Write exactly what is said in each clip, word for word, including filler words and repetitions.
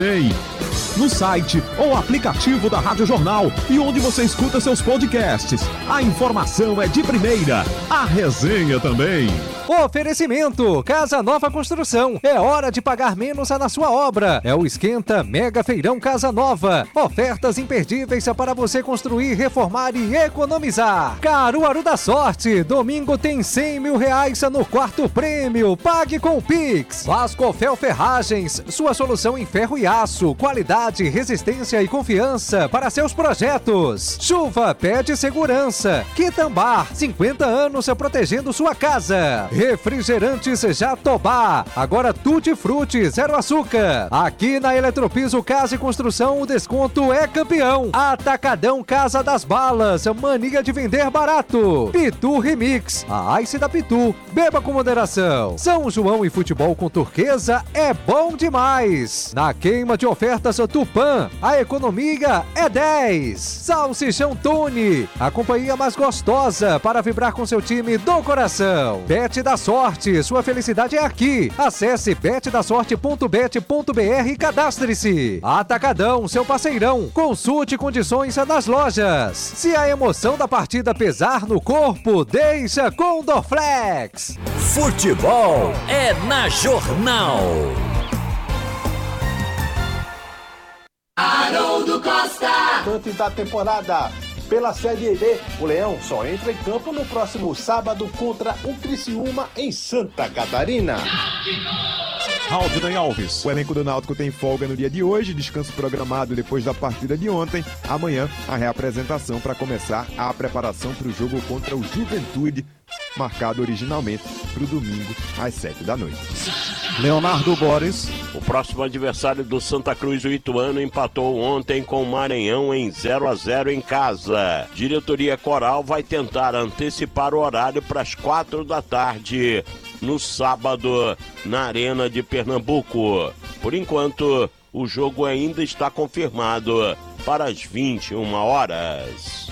no site ou aplicativo da Rádio Jornal e onde você escuta seus podcasts. A informação é de primeira, a resenha também. Oferecimento Casa Nova Construção. É hora de pagar menos na sua obra. É o Esquenta Mega Feirão Casa Nova. Ofertas imperdíveis para você construir, reformar e economizar. Caruaru da Sorte. Domingo tem cem mil reais no quarto prêmio. Pague com o Pix. Vascofel Ferragens. Sua solução em ferro e aço. Qualidade, resistência e confiança para seus projetos. Chuva Pede Segurança. Quitambar. cinquenta anos protegendo sua casa. Refrigerantes Jatobá, agora Tutti Frutti, zero açúcar. Aqui na Eletropiso Casa e Construção o desconto é campeão. Atacadão Casa das Balas, mania de vender barato. Pitu Remix, a Ice da Pitu, beba com moderação. São João e futebol com Turquesa é bom demais. Na queima de ofertas Tupã, a economia é dez. Salsichão Tony, a companhia mais gostosa para vibrar com seu time do coração. Bet da Sorte, sua felicidade é aqui. Acesse bet da sorte ponto bet ponto b r e cadastre-se. Atacadão, seu parceirão. Consulte condições nas lojas. Se a emoção da partida pesar no corpo, deixa com Dorflex. Futebol é na Jornal. Haroldo Costa. Antes da temporada. Pela Série B, o Leão só entra em campo no próximo sábado contra o Criciúma em Santa Catarina. Aldinei Alves. O elenco do Náutico tem folga no dia de hoje, descanso programado depois da partida de ontem. Amanhã, a reapresentação para começar a preparação para o jogo contra o Juventude, marcado originalmente para o domingo às sete da noite. Leonardo Boris. O próximo adversário do Santa Cruz, o Ituano, empatou ontem com o Maranhão em zero a zero em casa. Diretoria Coral vai tentar antecipar o horário para as quatro da tarde no sábado na Arena de Pernambuco. Por enquanto, o jogo ainda está confirmado para as vinte e uma horas.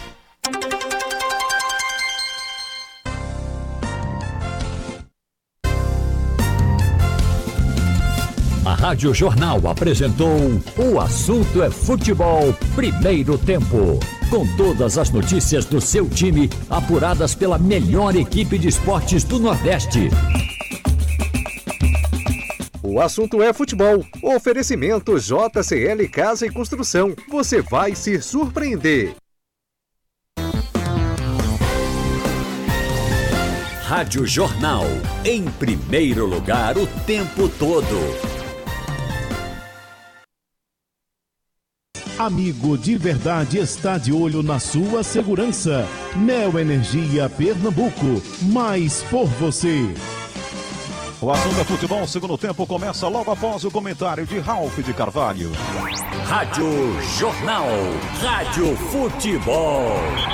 A Rádio Jornal apresentou O Assunto é Futebol, primeiro tempo. Com todas as notícias do seu time, apuradas pela melhor equipe de esportes do Nordeste. O assunto é futebol. Oferecimento J C L Casa e Construção. Você vai se surpreender. Rádio Jornal. Em primeiro lugar o tempo todo. Amigo de verdade está de olho na sua segurança. Neo Energia Pernambuco, mais por você. O assunto é futebol, segundo tempo começa logo após o comentário de Ralf de Carvalho. Rádio Jornal, Rádio Futebol.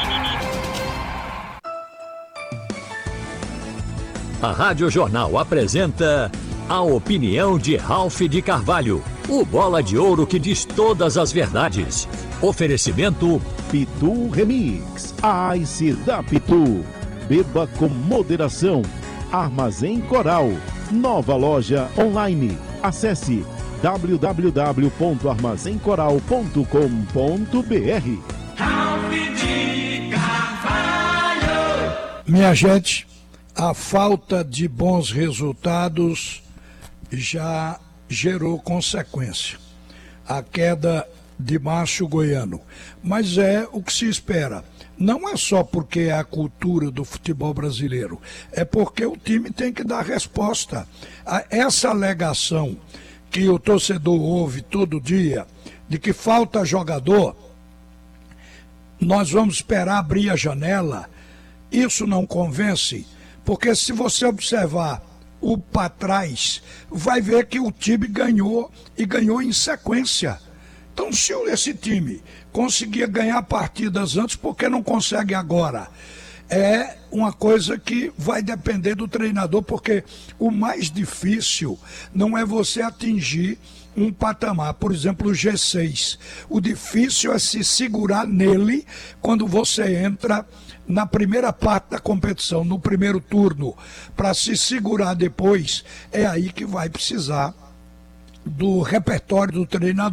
A Rádio Jornal apresenta a opinião de Ralf de Carvalho, o bola de ouro que diz todas as verdades. Oferecimento Pitu Remix, a Ice da Pitu. Beba com moderação. Armazém Coral, nova loja online. Acesse w w w ponto armazém coral ponto com ponto b r. Ralf de Carvalho. Minha gente, a falta de bons resultados já gerou consequência. A queda de Márcio Goiano. Mas é o que se espera. Não é só porque é a cultura do futebol brasileiro. É porque o time tem que dar resposta a essa alegação que o torcedor ouve todo dia, de que falta jogador. Nós vamos esperar abrir a janela. Isso não convence, porque se você observar o para trás, vai ver que o time ganhou e ganhou em sequência. Então, se esse time conseguia ganhar partidas antes, por que não consegue agora? É uma coisa que vai depender do treinador, porque o mais difícil não é você atingir um patamar, por exemplo, o G seis. O difícil é se segurar nele quando você entra na primeira parte da competição, no primeiro turno. Para se segurar depois, é aí que vai precisar do repertório do treinador.